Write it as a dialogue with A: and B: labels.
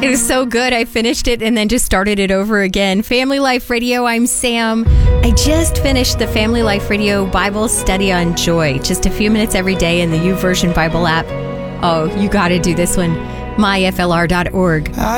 A: It was so good. I finished it and then just started it over again. Family Life Radio, I'm Sam. I just finished the Family Life Radio Bible Study on Joy. Just a few minutes every day in the YouVersion Bible app. Oh, you got to do this one. myflr.org.